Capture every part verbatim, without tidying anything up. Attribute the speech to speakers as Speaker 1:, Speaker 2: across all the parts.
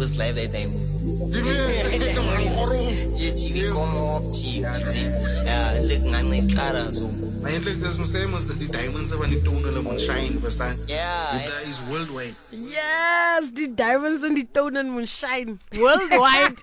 Speaker 1: first live that time. Yeah, chief, come up, chief. Yeah, look, man, nice cara, so.
Speaker 2: Eindelijk, dat is nog steeds dat die diamonds van die tonen moet shine, verstaan?
Speaker 1: Yeah.
Speaker 2: That is worldwide.
Speaker 3: Yes, the diamonds and the tonen moet shine worldwide.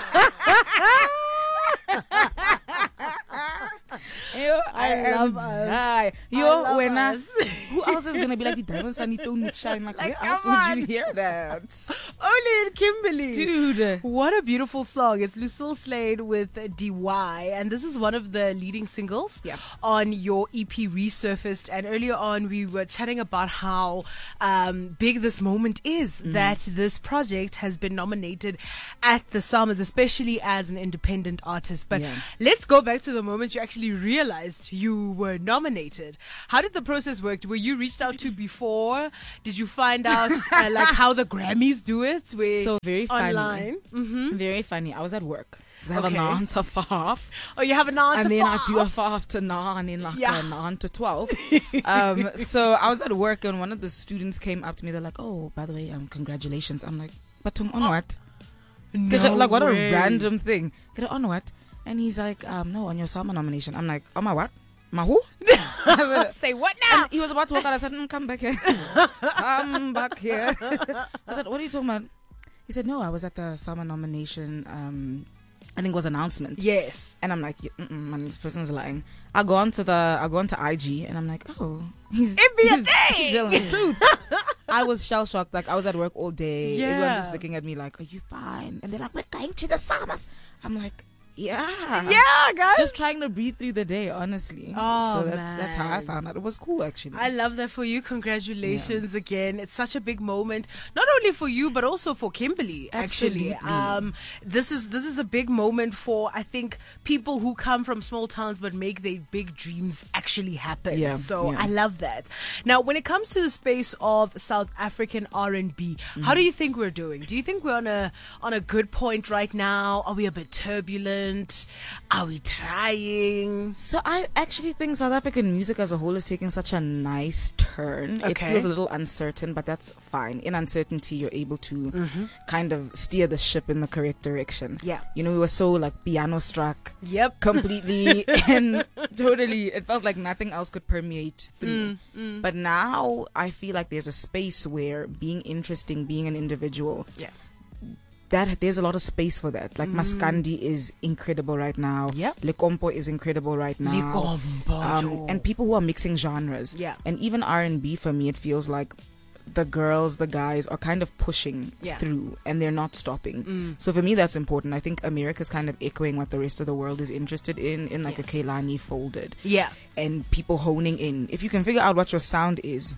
Speaker 4: Yo, I,
Speaker 3: I love
Speaker 4: am
Speaker 3: us.
Speaker 4: die. Yo,
Speaker 3: I love
Speaker 4: when I,
Speaker 3: us.
Speaker 4: who else is gonna be like the diamonds and the tone would shine? Like,
Speaker 3: Like,
Speaker 4: where else
Speaker 3: come
Speaker 4: would
Speaker 3: on.
Speaker 4: you hear that?
Speaker 3: Only in Kimberly.
Speaker 4: Dude.
Speaker 3: What a beautiful song. It's Lucille Slade with D Y. And this is one of the leading singles
Speaker 4: Yeah.
Speaker 3: on your E P Resurfaced. And earlier on, we were chatting about how um, big this moment is
Speaker 4: Mm-hmm.
Speaker 3: that this project has been nominated at the Summers, especially as an independent artist. But
Speaker 4: Yeah.
Speaker 3: let's go back to the moment you actually realized you were nominated. How did the process work? Were you reached out to before? Did you find out uh, like how the Grammys do it? Where
Speaker 4: So very
Speaker 3: it's
Speaker 4: funny.
Speaker 3: online. Mm-hmm.
Speaker 4: Very funny. I was at work. 'Cause I have
Speaker 3: Okay.
Speaker 4: a nine to five.
Speaker 3: Oh, you have an answer.
Speaker 4: And then I do a five to nine and then like
Speaker 3: Yeah.
Speaker 4: a nine to twelve. um, so I was at work and one of the students came up to me. They're like, "Oh, by the way, um, congratulations." I'm like, "But on what?"
Speaker 3: No
Speaker 4: like, what
Speaker 3: way.
Speaker 4: a random thing. Get it on what? And he's like, um, "No, on your summer nomination." I'm like, "Oh my what? My who?" I said,
Speaker 3: Say what now?
Speaker 4: and he was about to walk out. I said, mm, "Come back here. Come back here." I said, "What are you talking about?" He said, "No, I was at the summer nomination. Um, I think it was announcement."
Speaker 3: Yes.
Speaker 4: And I'm like, mm-mm, man, this person's lying. I go on to the, I go on to I G, and I'm like, oh, he's,
Speaker 3: It be a
Speaker 4: he's
Speaker 3: thing.
Speaker 4: telling the truth. I was shell shocked. Like I was at work all day.
Speaker 3: Yeah.
Speaker 4: Everyone just looking at me like, "Are you fine?" And they're like, "We're going to the summers." I'm like, yeah,
Speaker 3: Yeah, guys.
Speaker 4: just trying to breathe through the day, honestly.
Speaker 3: Oh,
Speaker 4: so that's that's how I
Speaker 3: man.
Speaker 4: found out. It was cool, actually.
Speaker 3: I love that for you. Congratulations again. It's such a big moment, not only for you but also for Kimberly. Actually,
Speaker 4: Absolutely.
Speaker 3: um, this is this is a big moment for I think people who come from small towns but make their big dreams actually happen.
Speaker 4: Yeah,
Speaker 3: So
Speaker 4: yeah.
Speaker 3: I love that. Now, when it comes to the space of South African R and B,
Speaker 4: Mm-hmm.
Speaker 3: how do you think we're doing? Do you think we're on a on a good point right now? Are we a bit turbulent? Are we trying?
Speaker 4: So I actually think South African music as a whole is taking such a nice turn. It
Speaker 3: Okay.
Speaker 4: feels a little uncertain, but that's fine. In uncertainty, you're able to kind of steer the ship in the correct direction.
Speaker 3: Yeah.
Speaker 4: You know, we were so like piano struck
Speaker 3: Yep.
Speaker 4: completely and totally, it felt like nothing else could permeate through. But now I feel like there's a space where being interesting, being an individual,
Speaker 3: Yeah.
Speaker 4: that there's a lot of space for that. Like Maskandi is incredible right now.
Speaker 3: Yep.
Speaker 4: Lekompo is incredible right now.
Speaker 3: Lekompo,
Speaker 4: Um,
Speaker 3: yo.
Speaker 4: and people who are mixing genres.
Speaker 3: Yeah.
Speaker 4: And even R and B for me, it feels like the girls, the guys are kind of pushing
Speaker 3: Yeah.
Speaker 4: through and they're not stopping. So for me, that's important. I think America's kind of echoing what the rest of the world is interested in, in like a Kehlani folded.
Speaker 3: Yeah.
Speaker 4: And people honing in. If you can figure out what your sound is,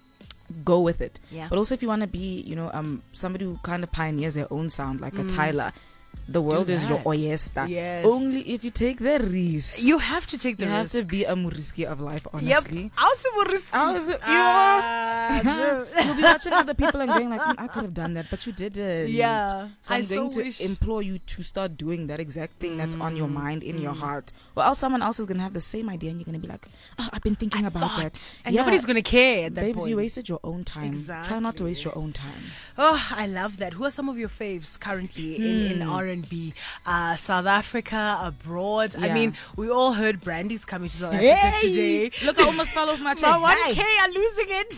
Speaker 4: go with it.
Speaker 3: Yeah.
Speaker 4: But also if you want to be, you know, um, somebody who kind of pioneers their own sound, like a Tyler, the world is your
Speaker 3: that.
Speaker 4: oyster.
Speaker 3: Yes.
Speaker 4: Only if you take the risk.
Speaker 3: You have to take the
Speaker 4: You have
Speaker 3: risk.
Speaker 4: to be a Muriski of life,
Speaker 3: Yep.
Speaker 4: honestly.
Speaker 3: Also risky.
Speaker 4: How's it-
Speaker 3: Ah, true.
Speaker 4: You'll be watching other people and going like, "Mm, I could have done that, but you didn't."
Speaker 3: Yeah.
Speaker 4: So
Speaker 3: I
Speaker 4: I'm
Speaker 3: so
Speaker 4: going to
Speaker 3: wish-
Speaker 4: implore you to start doing that exact thing that's on your mind, in your heart. Or else someone else is going to have the same idea and you're going to be like, "Oh, I've been thinking about
Speaker 3: Thought.
Speaker 4: that."
Speaker 3: And
Speaker 4: Yeah.
Speaker 3: nobody's going to care at that
Speaker 4: Babes,
Speaker 3: point.
Speaker 4: you wasted your own time. Try not to waste
Speaker 3: Exactly.
Speaker 4: your own time.
Speaker 3: Oh, I love that. Who are some of your faves currently in, in R and B? Uh, South Africa, abroad. I
Speaker 4: Yeah.
Speaker 3: mean, we all heard Brandy's coming to South Africa today.
Speaker 4: Look, I almost fell off my chair.
Speaker 3: My one
Speaker 4: Hey.
Speaker 3: K are losing it.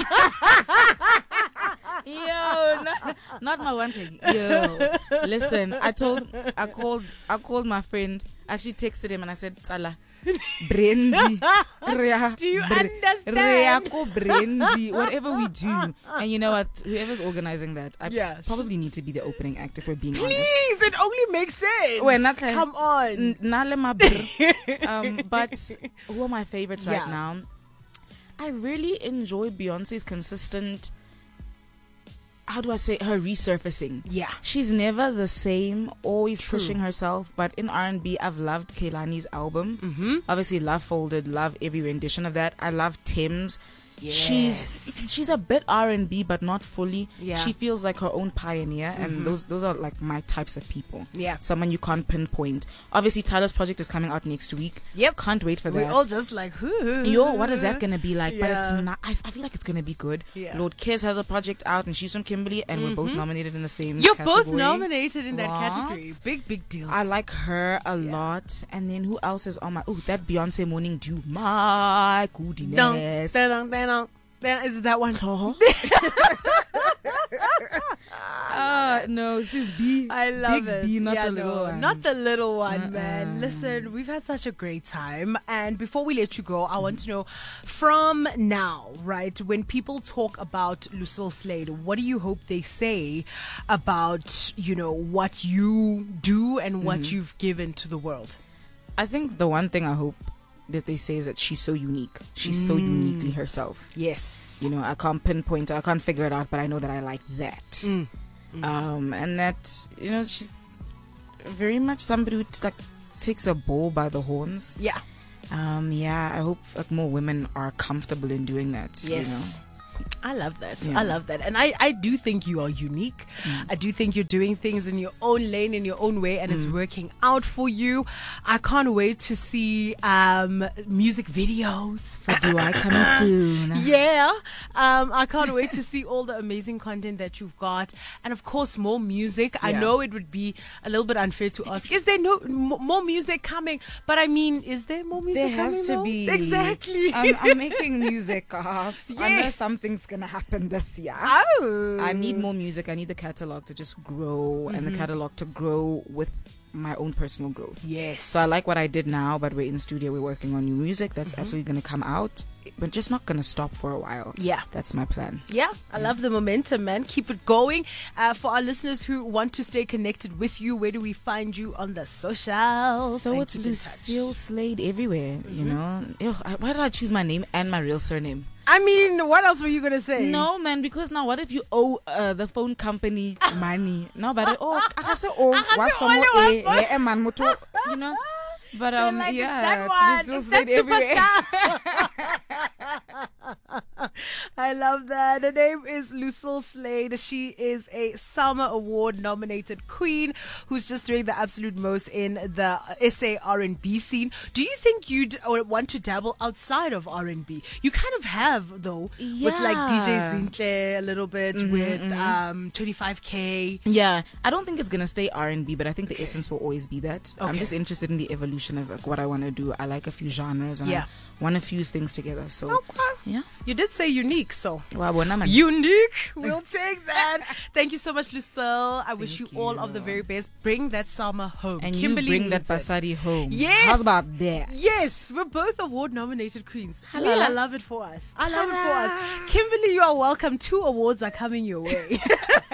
Speaker 4: Yo, not, not my one thing. Yo, listen, I told, I called, I called my friend. I actually texted him and I said, "Sala, Brandy, Rea,
Speaker 3: Do you
Speaker 4: Br-
Speaker 3: understand?
Speaker 4: Rea ko Brandy, whatever we do." And you know what? Whoever's organizing that, I
Speaker 3: Yeah.
Speaker 4: probably need to be the opening act if we're being honest.
Speaker 3: Please, it only makes sense.
Speaker 4: Well, not like-
Speaker 3: Come on.
Speaker 4: N- Nale ma br- um, but who are my favorites right
Speaker 3: Yeah.
Speaker 4: now? I really enjoy Beyonce's consistent, how do I say, her resurfacing.
Speaker 3: Yeah.
Speaker 4: She's never the same, always
Speaker 3: True.
Speaker 4: pushing herself. But in R and B, I've loved Kehlani's album.
Speaker 3: Mm-hmm.
Speaker 4: Obviously, love Folded, love every rendition of that. I love Tim's. She's she's a bit R and B, but not fully.
Speaker 3: Yeah.
Speaker 4: She feels like her own pioneer, mm-hmm. and those those are like my types of people.
Speaker 3: Yeah.
Speaker 4: Someone you can't pinpoint. Obviously, Tyler's project is coming out next week.
Speaker 3: Yep.
Speaker 4: Can't wait for that.
Speaker 3: We're all just like, who?
Speaker 4: Yo, what is that gonna be like?
Speaker 3: Yeah.
Speaker 4: But it's not. I, I feel like it's gonna be good.
Speaker 3: Yeah.
Speaker 4: Lord Kiss has a project out, and she's from Kimberley, and
Speaker 3: Mm-hmm.
Speaker 4: we're both nominated in the same.
Speaker 3: You're
Speaker 4: category.
Speaker 3: both nominated in that
Speaker 4: What?
Speaker 3: category. Big, big deals.
Speaker 4: I like her a
Speaker 3: Yeah.
Speaker 4: lot. And then who else is on my... Oh, that Beyonce Morning Dew. My
Speaker 3: Dun,
Speaker 4: goodness.
Speaker 3: dun, dun, dun, dun. Then is it that one?
Speaker 4: Uh, no, this is B.
Speaker 3: I love
Speaker 4: Big
Speaker 3: it.
Speaker 4: B, not
Speaker 3: Yeah,
Speaker 4: the little
Speaker 3: no,
Speaker 4: one.
Speaker 3: Not the little one, man.
Speaker 4: Uh-uh.
Speaker 3: Listen, we've had such a great time. And before we let you go, I want to know from now, right, when people talk about Lucille Slade, what do you hope they say about, you know, what you do and what
Speaker 4: Mm-hmm.
Speaker 3: you've given to the world?
Speaker 4: I think the one thing I hope that they say is that she's so unique. She's so
Speaker 3: Mm.
Speaker 4: uniquely herself.
Speaker 3: Yes.
Speaker 4: You know, I can't pinpoint her. I can't figure it out, but I know that I like that.
Speaker 3: Mm.
Speaker 4: Um, and that, you know, she's very much somebody who t- like takes a bull by the horns.
Speaker 3: Yeah.
Speaker 4: Um, yeah, I hope like more women are comfortable in doing that.
Speaker 3: Yes. I love that.
Speaker 4: Yeah.
Speaker 3: I love that. And I, I do think you are unique.
Speaker 4: Mm.
Speaker 3: I do think you're doing things in your own lane, in your own way, and it's working out for you. I can't wait to see um, music videos.
Speaker 4: For Do I Coming Soon?
Speaker 3: Yeah. Um, I can't wait to see all the amazing content that you've got. And of course, more music. I
Speaker 4: Yeah.
Speaker 3: know it would be a little bit unfair to ask, is there no m- more music coming? But I mean, is there more music
Speaker 4: There
Speaker 3: coming?
Speaker 4: has to
Speaker 3: though?
Speaker 4: be.
Speaker 3: Exactly.
Speaker 4: I'm, I'm making music, guys. I know
Speaker 3: Yes.
Speaker 4: something's gonna happen this year.
Speaker 3: Oh.
Speaker 4: I need more music. I need the catalog to just grow, and the catalog to grow with my own personal growth.
Speaker 3: Yes.
Speaker 4: So I like what I did now, but we're in studio. We're working on new music that's absolutely going to come out, but just not going to stop for a while.
Speaker 3: Yeah.
Speaker 4: That's my plan.
Speaker 3: Yeah, I love the momentum, man. Keep it going. Uh, for our listeners who want to stay connected with you, where do we find you on the socials?
Speaker 4: So
Speaker 3: And
Speaker 4: it's
Speaker 3: keep in touch.
Speaker 4: Lucille Slade everywhere, you know. Ew, I- why did I choose my name and my real surname?
Speaker 3: I mean, what else were you gonna say?
Speaker 4: No, man, because now what if you owe uh, the phone company money? No, but oh, I say oh,
Speaker 3: Akase
Speaker 4: what's some
Speaker 3: ole
Speaker 4: more
Speaker 3: wa
Speaker 4: eh,
Speaker 3: phone.
Speaker 4: eh, man, moto, you know. But
Speaker 3: They're
Speaker 4: um,
Speaker 3: like,
Speaker 4: yeah,
Speaker 3: it's that one.
Speaker 4: Lucille
Speaker 3: It's that
Speaker 4: Slade everywhere.
Speaker 3: superstar. I love that. Her name is Lucille Slade. She is a Summer Award nominated queen who's just doing the absolute most in the S A R and B scene. Do you think you'd or want to dabble outside of R and B? You kind of have though, with like D J
Speaker 4: Yeah.
Speaker 3: Zinhle a little bit, with um twenty-five K.
Speaker 4: Yeah, I don't think it's gonna stay R and B, but I think the essence will always be that. I'm
Speaker 3: Okay.
Speaker 4: just interested in the evolution of like, what I want to do. I like a few genres, and
Speaker 3: Yeah.
Speaker 4: I want to fuse things together. So
Speaker 3: Okay.
Speaker 4: yeah,
Speaker 3: You did say unique, so
Speaker 4: well, bueno, man.
Speaker 3: unique. We'll take that. Thank you so much, Lucille. I wish you,
Speaker 4: Thank
Speaker 3: all of the
Speaker 4: you.
Speaker 3: very best. Bring that summer home.
Speaker 4: and
Speaker 3: Kimberly
Speaker 4: you bring that
Speaker 3: needs it.
Speaker 4: basari home.
Speaker 3: Yes.
Speaker 4: How's about that?
Speaker 3: Yes, we're both award nominated queens.
Speaker 4: Hello.
Speaker 3: I love it for us. I love it for us. Kimberly, you are welcome. Two awards are coming your way.